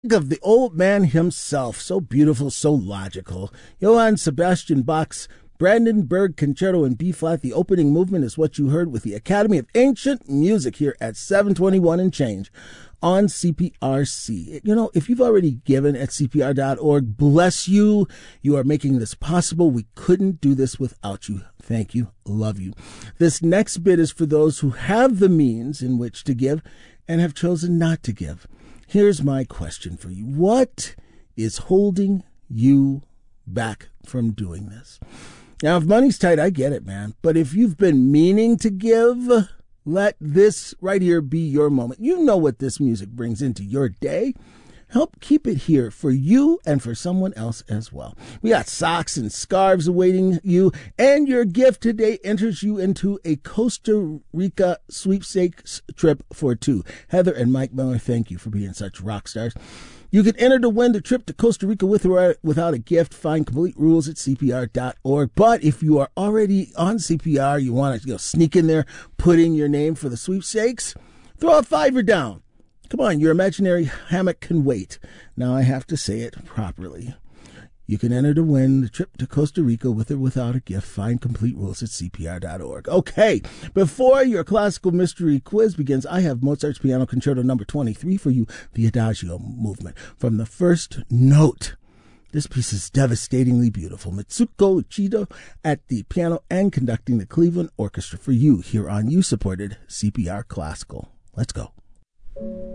Of the old man himself, so beautiful, so logical. Johann Sebastian Bach's Brandenburg Concerto in B-flat. The opening movement is what you heard with the Academy of Ancient Music here at 721 and change on CPRC. You know, if you've already given at CPR.org, bless you. You are making this possible. We couldn't do this without you. Thank you. Love you. This next bit is for those who have the means in which to give and have chosen not to give. Here's my question for you. What is holding you back from doing this? Now, if money's tight, I get it, man. But if you've been meaning to give, let this right here be your moment. You know what this music brings into your day. Help keep it here for you and for someone else as well. We got socks and scarves awaiting you, and your gift today enters you into a Costa Rica sweepstakes trip for two. Heather and Mike Miller, thank you for being such rock stars. You can enter to win the trip to Costa Rica with or without a gift. Find complete rules at CPR.org. But if you are already on CPR, you want to sneak in there, put in your name for the sweepstakes, throw a $5 down. Come on, your imaginary hammock can wait. Now I have to say it properly. You can enter to win the trip to Costa Rica with or without a gift. Find complete rules at CPR.org. Okay, before your classical mystery quiz begins, I have Mozart's Piano Concerto number 23 for you, the Adagio movement. From the first note, this piece is devastatingly beautiful. Mitsuko Uchida at the piano and conducting the Cleveland Orchestra for you here on You-supported CPR Classical. Let's go.